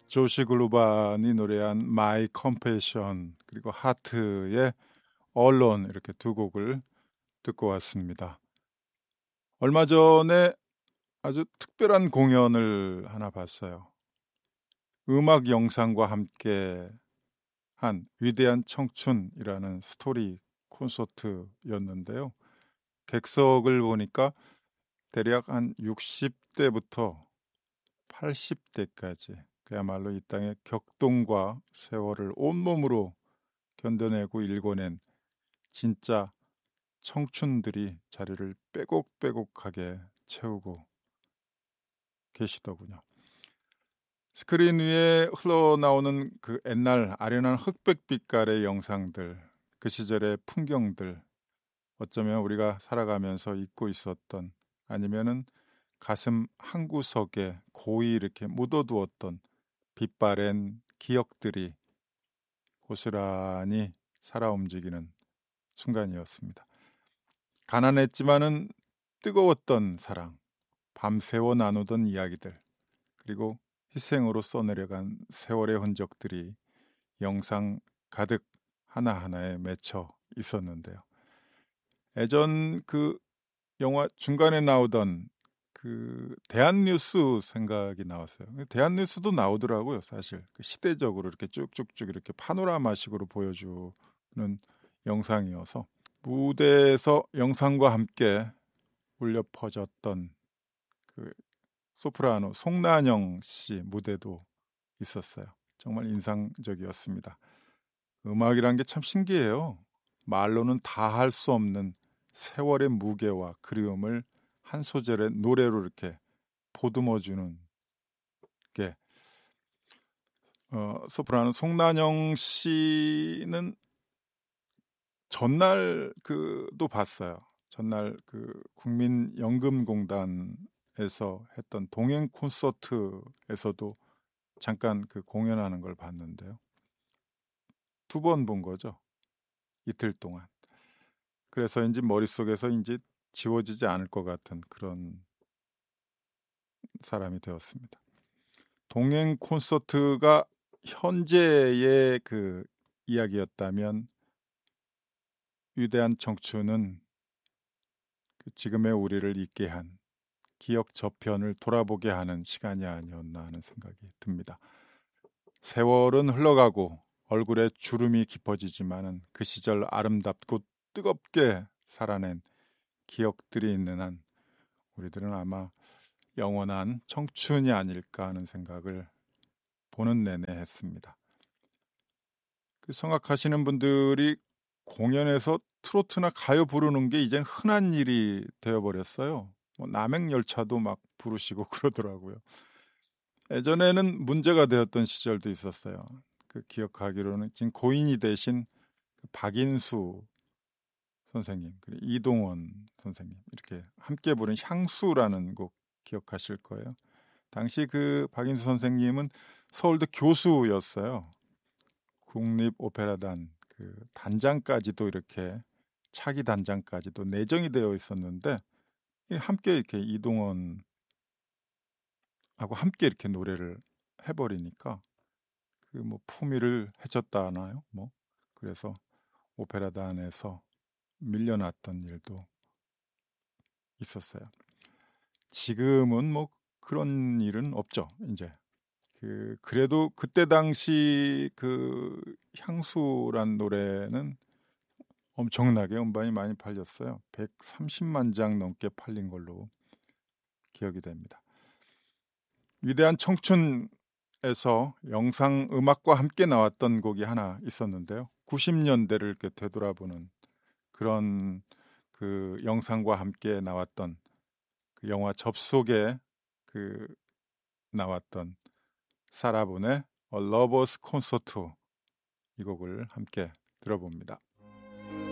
조시 글루반이 노래한 My Compassion 그리고 하트의 Alone 이렇게 두 곡을 듣고 왔습니다. 얼마 전에 아주 특별한 공연을 하나 봤어요. 음악 영상과 함께 한 위대한 청춘이라는 스토리 콘서트였는데요. 객석을 보니까 대략 한 60대부터 80대까지 그야말로 이 땅의 격동과 세월을 온몸으로 견뎌내고 일궈낸 진짜 청춘들이 자리를 빼곡빼곡하게 채우고 계시더군요. 스크린 위에 흘러나오는 그 옛날 아련한 흑백 빛깔의 영상들, 그 시절의 풍경들, 어쩌면 우리가 살아가면서 잊고 있었던 아니면은 가슴 한구석에 고이 이렇게 묻어두었던 빛바랜 기억들이 고스란히 살아 움직이는 순간이었습니다. 가난했지만은 뜨거웠던 사랑, 밤새워 나누던 이야기들, 그리고 희생으로 써내려간 세월의 흔적들이 영상 가득 하나하나에 맺혀 있었는데요. 예전 그 영화 중간에 나오던 그 대한뉴스 생각이 나왔어요. 대한뉴스도 나오더라고요, 사실. 그 시대적으로 이렇게 쭉쭉쭉 이렇게 파노라마식으로 보여주는 영상이어서 무대에서 영상과 함께 울려 퍼졌던 그 소프라노 송난영 씨 무대도 있었어요. 정말 인상적이었습니다. 음악이란 게 참 신기해요. 말로는 다 할 수 없는 세월의 무게와 그리움을 한 소절의 노래로 이렇게 보듬어주는 게 소프라노 송난영 씨는 전날 그도 봤어요. 전날 그 국민연금공단에서 했던 동행 콘서트에서도 잠깐 그 공연하는 걸 봤는데요. 2번 본 거죠. 이틀 동안. 그래서인지 머릿속에서 이제 지워지지 않을 것 같은 그런 사람이 되었습니다. 동행 콘서트가 현재의 그 이야기였다면 위대한 청춘은 그 지금의 우리를 있게 한 기억 저편을 돌아보게 하는 시간이 아니었나 하는 생각이 듭니다. 세월은 흘러가고 얼굴에 주름이 깊어지지만은 그 시절 아름답고 뜨겁게 살아낸 기억들이 있는 한 우리들은 아마 영원한 청춘이 아닐까 하는 생각을 보는 내내 했습니다. 그 성악하시는 분들이 공연에서 트로트나 가요 부르는 게 이젠 흔한 일이 되어버렸어요. 뭐 남행열차도 막 부르시고 그러더라고요. 예전에는 문제가 되었던 시절도 있었어요. 그 기억하기로는 지금 고인이 되신 그 박인수 선생님, 그리고 이동원 선생님 이렇게 함께 부른 향수라는 곡 기억하실 거예요. 당시 그 박인수 선생님은 서울대 교수였어요. 국립오페라단 그 단장까지도 이렇게 차기 단장까지도 내정이 되어 있었는데 함께 이렇게 이동원하고 함께 이렇게 노래를 해버리니까 그 뭐 품위를 해쳤다 하나요? 뭐 그래서 오페라단에서 밀려났던 일도 있었어요. 지금은 뭐 그런 일은 없죠. 이제 그래도 그때 당시 그 향수란 노래는 엄청나게 음반이 많이 팔렸어요. 130만 장 넘게 팔린 걸로 기억이 됩니다. 위대한 청춘에서 영상 음악과 함께 나왔던 곡이 하나 있었는데요. 90년대를 이렇게 되돌아보는 그런 그 영상과 함께 나왔던 그 영화 접속에 그 나왔던 사라본의 A Lover's Concert 이 곡을 함께 들어봅니다.